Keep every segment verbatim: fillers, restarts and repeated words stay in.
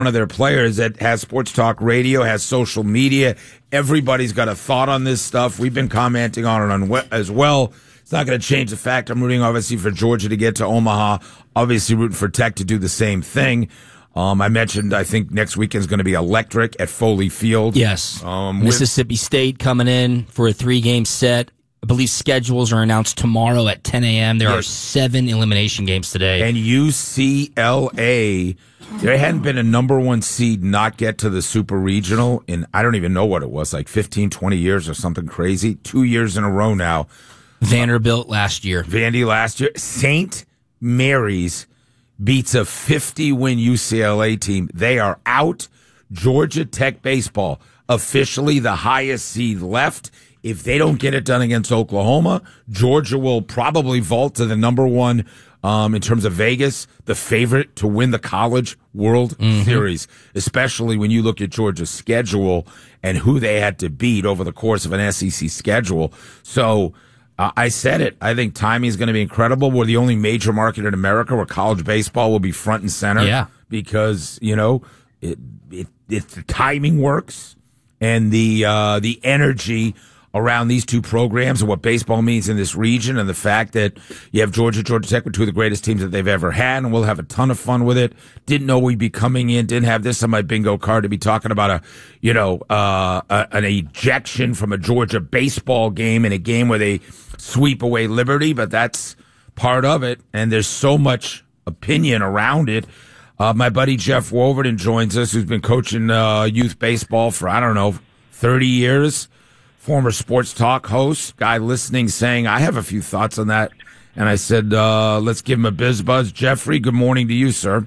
one of their players that has sports talk radio, has social media. Everybody's got a thought on this stuff. We've been commenting on it on as well. It's not going to change the fact I'm rooting, obviously, for Georgia to get to Omaha. Obviously, rooting for Tech to do the same thing. Um, I mentioned, I think next weekend is going to be electric at Foley Field. Yes. Um, Mississippi with- State coming in for a three-game set. I believe schedules are announced tomorrow at ten a.m. There yes. are seven elimination games today. And U C L A, there hadn't been a number one seed not get to the Super Regional in, I don't even know what it was, like fifteen, twenty years or something crazy. Two years in a row now. Vanderbilt last year. Vandy last year. Saint Mary's beats a fifty-win U C L A team. They are out. Georgia Tech baseball, officially the highest seed left. If they don't get it done against Oklahoma, Georgia will probably vault to the number one um, in terms of Vegas, the favorite to win the College World mm-hmm. Series, especially when you look at Georgia's schedule and who they had to beat over the course of an S E C schedule. So uh, I said it. I think timing is going to be incredible. We're the only major market in America where college baseball will be front and center. Yeah. Because, you know, it, it, it the timing works and the uh, the energy around these two programs and what baseball means in this region, and the fact that you have Georgia, Georgia Tech with two of the greatest teams that they've ever had, and we'll have a ton of fun with it. Didn't know we'd be coming in, didn't have this on my bingo card to be talking about a, you know, uh, a, an ejection from a Georgia baseball game in a game where they sweep away Liberty, but that's part of it, and there's so much opinion around it. Uh, my buddy Jeff Wolverton joins us, who's been coaching uh, youth baseball for, I don't know, thirty years. Former sports talk host, guy listening, saying, I have a few thoughts on that. And I said, uh, let's give him a biz buzz. Jeffrey, good morning to you, sir.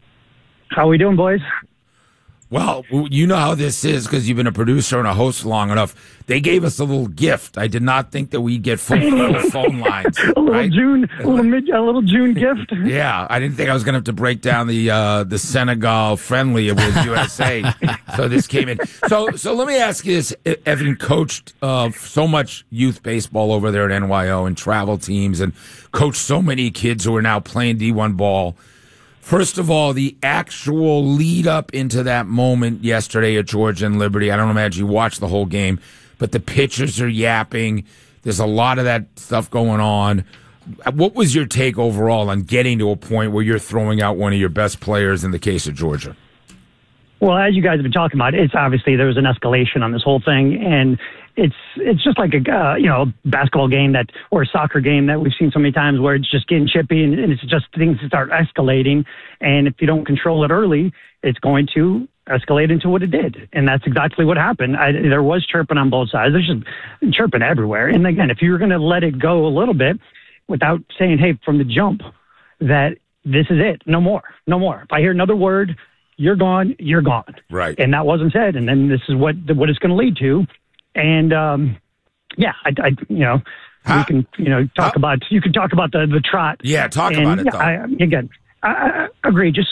How we doing, boys? Well, you know how this is because you've been a producer and a host long enough. They gave us a little gift. I did not think that we'd get full, full phone lines. a little right? June, a little mid, a little June gift. Yeah, I didn't think I was going to have to break down the uh, the Senegal friendly with U S A. So this came in. So, so let me ask you this: having coached uh, so much youth baseball over there at N Y O and travel teams, and coached so many kids who are now playing D one ball. First of all, the actual lead up into that moment yesterday at Georgia and Liberty, I don't imagine you watched the whole game, but the pitchers are yapping. There's a lot of that stuff going on. What was your take overall on getting to a point where you're throwing out one of your best players in the case of Georgia? Well, as you guys have been talking about, it's obviously there was an escalation on this whole thing, and it's it's just like a uh, you know basketball game that or a soccer game that we've seen so many times where it's just getting chippy and, and it's just things start escalating, and if you don't control it early, it's going to escalate into what it did, and that's exactly what happened. I, there was chirping on both sides. There's just chirping everywhere, and again, if you're going to let it go a little bit without saying, hey, from the jump, that this is it, no more, no more. If I hear another word, you're gone, you're gone. Right. And that wasn't said. And then this is what what it's going to lead to. And, um, yeah, I, I you know, How? we can, you know, talk How? about, you can talk about the, the trot. Yeah, talk and, about it, yeah, though. I, again, I, I, egregious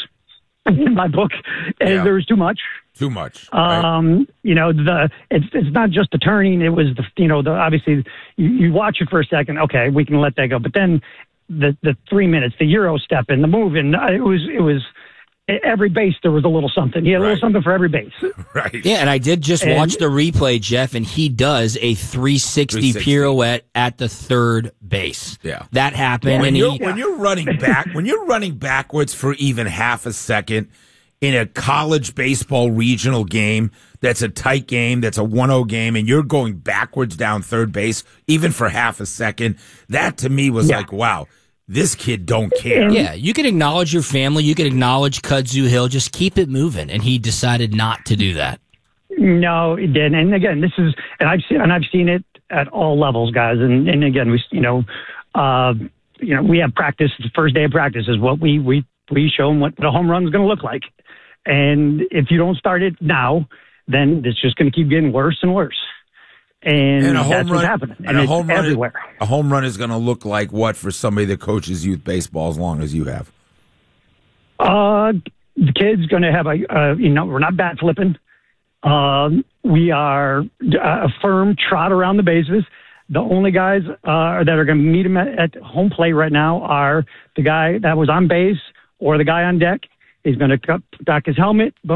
in my book. Yeah. There was too much. Too much. Right? Um, you know, the it's it's not just the turning. It was, the you know, the obviously, you, you watch it for a second. Okay, we can let that go. But then the, the three minutes, the Euro step and the move, and it was, it was, every base, there was a little something. He had a right. little something for every base. Right. Yeah, and I did just and, watch the replay, Jeff, and he does a three sixty pirouette at the third base. Yeah. That happened. When, and you're, he, when you're running back, when you're running backwards for even half a second in a college baseball regional game, that's a tight game, that's a one oh game, and you're going backwards down third base, even for half a second, that to me was yeah. like, wow. This kid don't care. Yeah, you can acknowledge your family. You can acknowledge Kudzu Hill. Just keep it moving. And he decided not to do that. No, it didn't. And again, this is, and I've seen, and I've seen it at all levels, guys. And, and again, we, you know, uh, you know, we have practice. The first day of practice is what we we we show them what the home run is going to look like. And if you don't start it now, then it's just going to keep getting worse and worse. And, and a home that's run, what's happening. And, and a it's home run everywhere. Is, a home run is going to look like what for somebody that coaches youth baseball as long as you have? Uh, the kid's going to have a, uh, you know, we're not bat flipping. Um, we are a firm trot around the bases. The only guys uh, that are going to meet him at, at home plate right now are the guy that was on base or the guy on deck. He's going to dock his helmet.